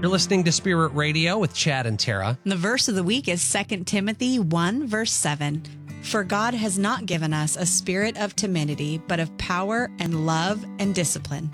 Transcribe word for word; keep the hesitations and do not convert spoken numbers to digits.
You're listening to Spirit Radio with Chad and Tara. The verse of the week is Second Timothy one, verse seven. For God has not given us a spirit of timidity, but of power and love and discipline.